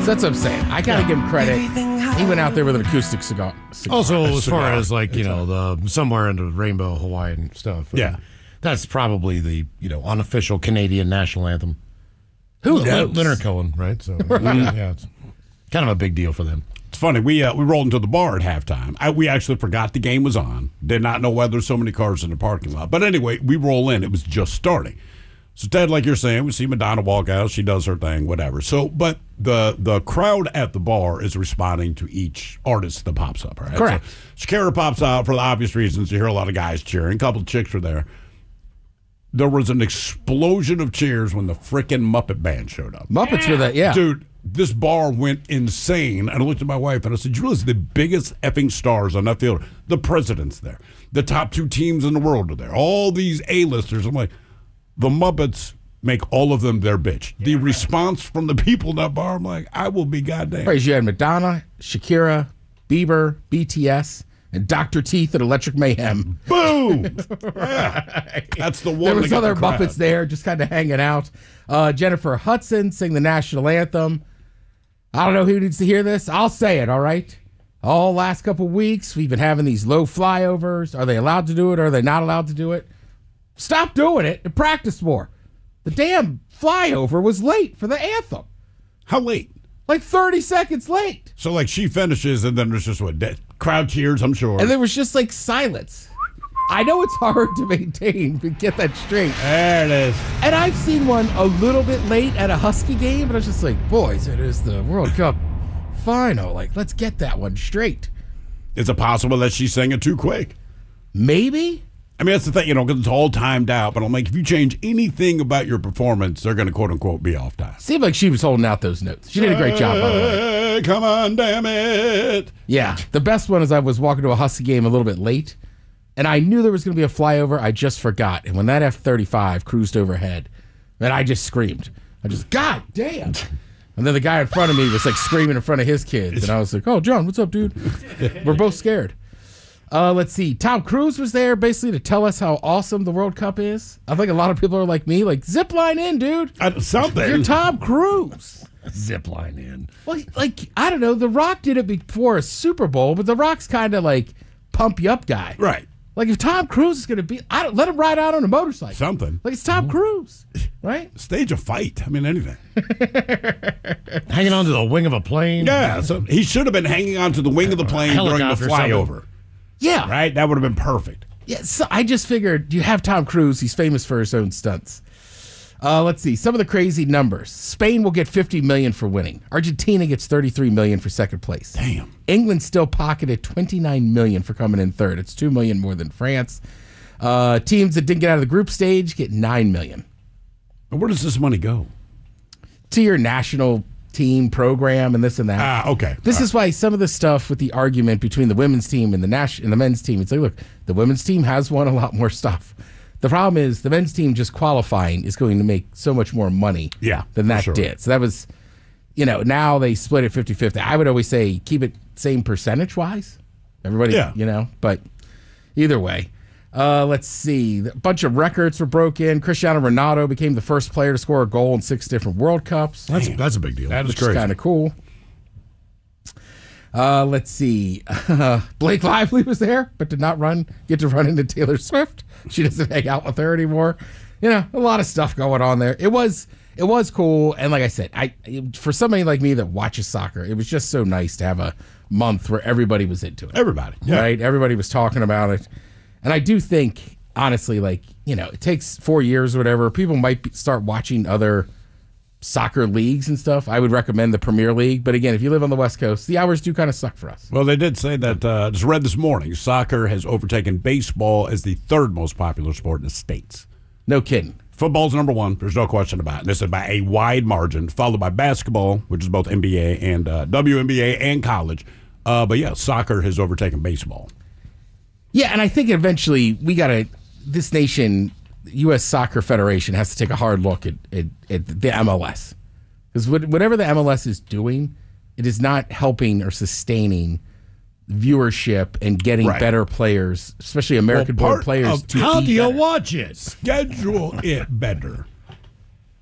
that's what I'm saying. I got to give him credit. He went out there with an acoustic cigar. Also, as far as like, the somewhere in the rainbow Hawaiian stuff. Yeah. That's probably the, unofficial Canadian national anthem. Who knows? Leonard Cohen, right? So, yeah, it's kind of a big deal for them. It's funny. We rolled into the bar at halftime. We actually forgot the game was on. Did not know why there's so many cars in the parking lot. But anyway, we roll in. It was just starting. So, Ted, like you're saying, we see Madonna walk out. She does her thing, whatever. So, but the crowd at the bar is responding to each artist that pops up, right? Correct. So, Shakira pops out for the obvious reasons. You hear a lot of guys cheering. A couple of chicks were there. There was an explosion of cheers when the frickin' Muppet Band showed up. Muppets were that, yeah. Dude, this bar went insane. And I looked at my wife and I said, you realize the biggest effing stars on that field, the president's there. The top 2 teams in the world are there. All these A-listers. I'm like, the Muppets make all of them their bitch. The response from the people in that bar, I'm like, I will be goddamn. Right, you had Madonna, Shakira, Bieber, BTS, and Dr. Teeth and Electric Mayhem. Boom! Yeah. That's the one. There was that other got the crowd. Muppets there just kind of hanging out. Jennifer Hudson sang the national anthem. I don't know who needs to hear this. I'll say it, all right? All last couple weeks, we've been having these low flyovers. Are they allowed to do it? Are they not allowed to do it? Stop doing it and practice more. The damn flyover was late for the anthem. How late? Like 30 seconds late. So, like, she finishes, and then there's just what? Crowd cheers, I'm sure. And there was just, like, silence. I know it's hard to maintain, but get that straight. There it is. And I've seen one a little bit late at a Husky game, but I was just like, boys, it is the World Cup final. Like, let's get that one straight. Is it possible that she sang it too quick? Maybe. I mean, that's the thing, because it's all timed out. But I'm like, if you change anything about your performance, they're going to, quote unquote, be off time. Seemed like she was holding out those notes. She did a great job, by the way. Hey, come on, damn it. Yeah. The best one is I was walking to a Husky game a little bit late, and I knew there was going to be a flyover. I just forgot. And when that F-35 cruised overhead, man, I just screamed. I just, God damn. And then the guy in front of me was like screaming in front of his kids. And I was like, oh, John, what's up, dude? We're both scared. Let's see. Tom Cruise was there basically to tell us how awesome the World Cup is. I think a lot of people are like me, like, zip line in, dude. Something. You're Tom Cruise. Zip line in. Well, like, I don't know. The Rock did it before a Super Bowl, but The Rock's kind of like pump you up guy. Right. Like, if Tom Cruise is going to be, let him ride out on a motorcycle. Something. Like, it's Tom Cruise, right? Stage a fight. I mean, anything. Hanging onto the wing of a plane. Yeah. So he should have been hanging onto the wing of the plane during the Helicopter, flyover. Yeah. Right? That would have been perfect. Yeah, so I just figured you have Tom Cruise. He's famous for his own stunts. Let's see. Some of the crazy numbers. Spain will get $50 million for winning. Argentina gets $33 million for second place. Damn. England still pocketed $29 million for coming in third. It's $2 million more than France. Teams that didn't get out of the group stage get $9 million. And where does this money go? To your national team program and this and that. Okay. This is why some of the stuff with the argument between the women's team and the men's team, it's like, look, the women's team has won a lot more stuff. The problem is the men's team just qualifying is going to make so much more money than that did. So that was, now they split it 50-50. I would always say keep it same percentage-wise. Everybody, but either way. Let's see. A bunch of records were broken. Cristiano Ronaldo became the first player to score a goal in 6 different World Cups. That's a big deal. That is which crazy. is kind of cool. Let's see. Blake Lively was there, but did not get to run into Taylor Swift. She doesn't hang out with her anymore. A lot of stuff going on there. It was cool, and like I said, for somebody like me that watches soccer, it was just so nice to have a month where everybody was into it. Everybody, right? Everybody was talking about it, and I do think, honestly, it takes 4 years or whatever. People might start watching other soccer leagues and stuff. I would recommend the Premier League, but again, if you live on the West Coast, the hours do kind of suck for us. Well, they did say that, just read this morning, soccer has overtaken baseball as the third most popular sport in the States. No kidding. Football's number one. There's no question about it. And this is by a wide margin, followed by basketball, which is both NBA and WNBA and college. But yeah, soccer has overtaken baseball. Yeah, and I think eventually this nation, U.S. Soccer Federation, has to take a hard look at the MLS. Because whatever the MLS is doing, it is not helping or sustaining viewership and getting better players, especially American-born players. How do you watch it? Schedule it better.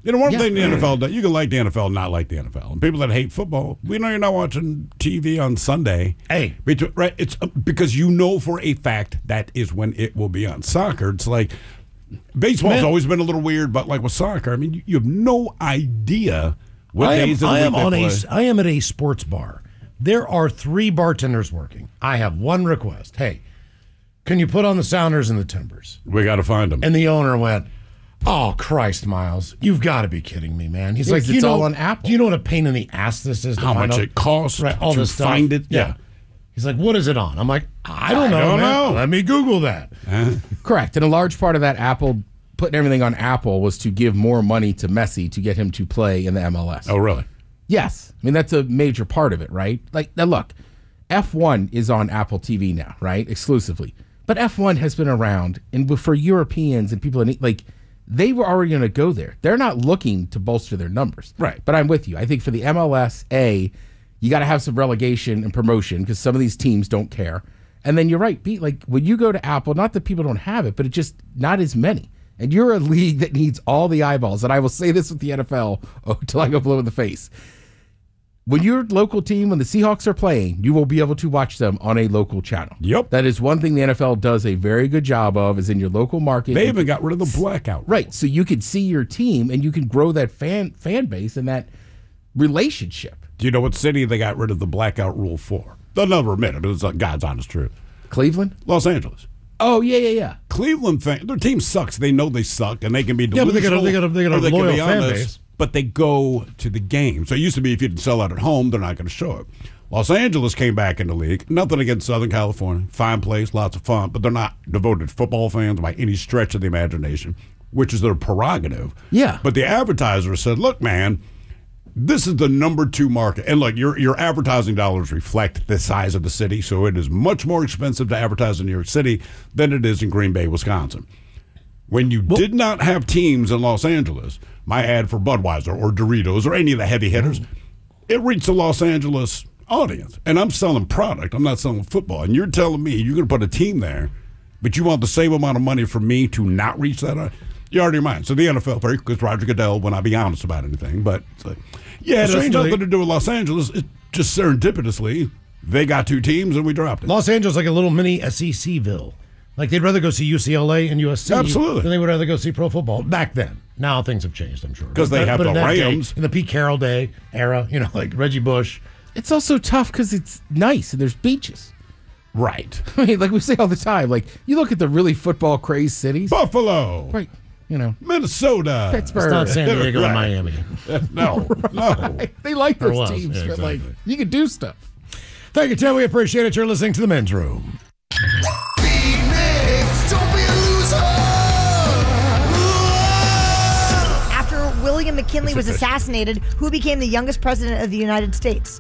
You know, one thing the NFL does, you can like the NFL, not like the NFL. And people that hate football, we know you're not watching TV on Sunday. Hey. Right? It's because you know for a fact that is when it will be on. Soccer, it's like, baseball's always been a little weird, but like with soccer, I mean, you have no idea what days of the week they play. I am at a sports bar. There are 3 bartenders working. I have one request. Hey, can you put on the Sounders and the Timbers? We got to find them. And the owner went, oh, Christ, Miles. You've got to be kidding me, man. He's like, it's all on Apple. Do you know what a pain in the ass this is? How much it costs all to this stuff? find it? Yeah. He's like, what is it on? I'm like, I don't know, man. Let me Google that. Correct. And a large part of that Apple, putting everything on Apple, was to give more money to Messi to get him to play in the MLS. Oh, really? Yes. I mean, that's a major part of it, right? Like, now look, F1 is on Apple TV now, right? Exclusively. But F1 has been around, and for Europeans and people, like, they were already going to go there. They're not looking to bolster their numbers. Right. But I'm with you. I think for the MLS, you got to have some relegation and promotion because some of these teams don't care. And then you're right, Pete, like when you go to Apple, not that people don't have it, but it's just not as many. And you're a league that needs all the eyeballs. And I will say this with the NFL till I go blue in the face. When your local team, when the Seahawks are playing, you will be able to watch them on a local channel. Yep. That is one thing the NFL does a very good job of, is in your local market. They even got rid of the blackout. Right. So you can see your team and you can grow that fan base and that relationship. Do you know what city they got rid of the blackout rule for? They'll never admit it, but it's God's honest truth. Cleveland? Los Angeles. Oh, yeah. Cleveland, their team sucks. They know they suck, and they can be delusional. Yeah, but they got a loyal fan base. But they go to the game. So it used to be if you didn't sell out at home, they're not going to show it. Los Angeles came back in the league. Nothing against Southern California. Fine place, lots of fun. But they're not devoted football fans by any stretch of the imagination, which is their prerogative. Yeah. But the advertiser said, look, man, this is the number 2 market. And look, your advertising dollars reflect the size of the city. So it is much more expensive to advertise in New York City than it is in Green Bay, Wisconsin. When you did not have teams in Los Angeles, my ad for Budweiser or Doritos or any of the heavy hitters, it reached the Los Angeles audience. And I'm selling product. I'm not selling football. And you're telling me you're going to put a team there, but you want the same amount of money for me to not reach that? You're out of your mind. So the NFL, because Roger Goodell will not be honest about anything. But it's like, yeah, it has nothing to do with Los Angeles. It's just serendipitously, they got 2 teams and we dropped it. Los Angeles like a little mini SECville. Like they'd rather go see UCLA and USC Absolutely. than they would rather go see pro football back then. Now things have changed, I'm sure. Because they have the Rams. In the Pete Carroll day era, like Reggie Bush. It's also tough because it's nice and there's beaches. Right. I mean, like we say all the time, like you look at the really football crazed cities. Buffalo. Right. Minnesota. Pittsburgh. It's not San Diego Right. and Miami. No. Right. They like those was. teams, Yeah, but like exactly. you can do stuff. Thank you, Tim. We appreciate it. You're listening to The Men's Room. After William McKinley was assassinated, who became the youngest president of the United States?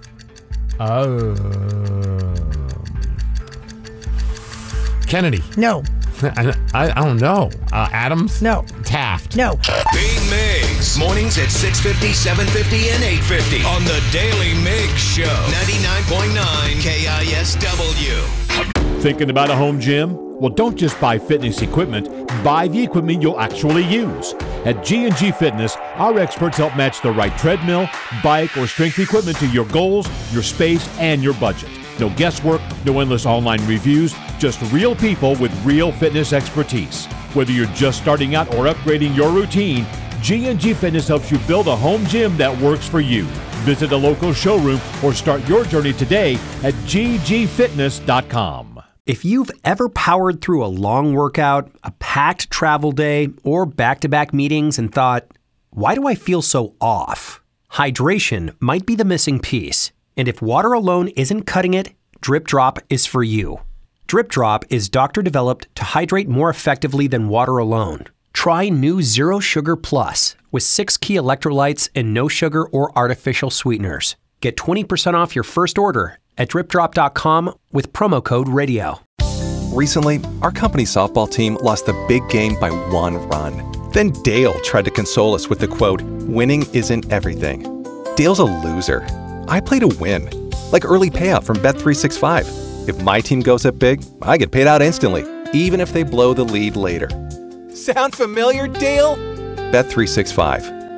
Kennedy. No. I don't know. Adams? No. Taft. No. Big Migs. Mornings at 6:50, 7:50, and 8:50 on the Daily Migs Show. 99.9 KISW. Thinking about a home gym? Well, don't just buy fitness equipment. Buy the equipment you'll actually use. At G&G Fitness, our experts help match the right treadmill, bike, or strength equipment to your goals, your space, and your budget. No guesswork, no endless online reviews, just real people with real fitness expertise. Whether you're just starting out or upgrading your routine, G&G Fitness helps you build a home gym that works for you. Visit a local showroom or start your journey today at ggfitness.com. If you've ever powered through a long workout, a packed travel day, or back-to-back meetings and thought, why do I feel so off? Hydration might be the missing piece. And if water alone isn't cutting it, Drip Drop is for you. Drip Drop is doctor-developed to hydrate more effectively than water alone. Try new Zero Sugar Plus with 6 key electrolytes and no sugar or artificial sweeteners. Get 20% off your first order at dripdrop.com with promo code RADIO. Recently, our company softball team lost the big game by 1 run. Then Dale tried to console us with the quote, "Winning isn't everything." Dale's a loser. I play to win, like early payout from Bet365. If my team goes up big, I get paid out instantly, even if they blow the lead later. Sound familiar, Dale? Bet365.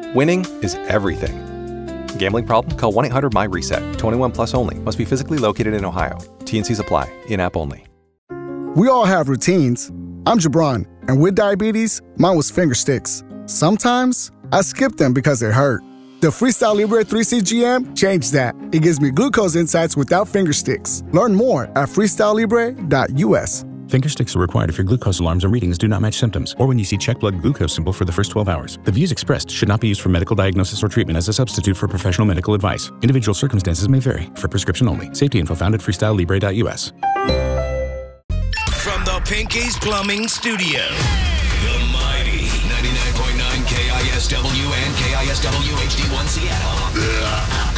Winning is everything. Gambling problem? Call 1-800-MY-RESET. 21 plus only. Must be physically located in Ohio. T&Cs apply. In-app only. We all have routines. I'm Jabron, and with diabetes, mine was finger sticks. Sometimes I skip them because it hurt. The Freestyle Libre 3CGM changed that. It gives me glucose insights without finger sticks. Learn more at freestylelibre.us. Finger sticks are required if your glucose alarms or readings do not match symptoms, or when you see check blood glucose symbol for the first 12 hours. The views expressed should not be used for medical diagnosis or treatment as a substitute for professional medical advice. Individual circumstances may vary. For prescription only. Safety info found at freestylelibre.us. From the Pinky's Plumbing Studio, the mighty 99.9 KISW and KISW HD1 Seattle.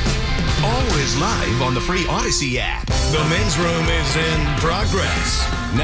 Always live on the free Odyssey app. The men's room is in progress.